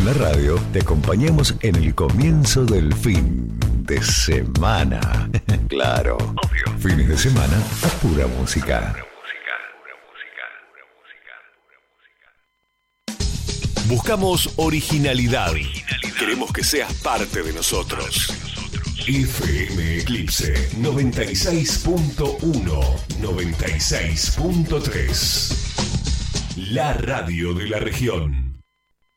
En la radio te acompañamos en el comienzo del fin de semana. Claro, obvio. Fines de semana a pura música. Buscamos originalidad. Queremos que seas parte de nosotros. FM Eclipse 96.1, 96.3. La radio de la región.